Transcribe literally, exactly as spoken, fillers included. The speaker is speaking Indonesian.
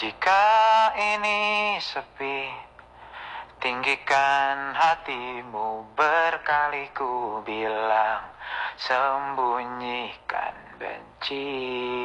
Jika ini sepi, tinggikan hatimu, berkali ku bilang, sembunyikan benci.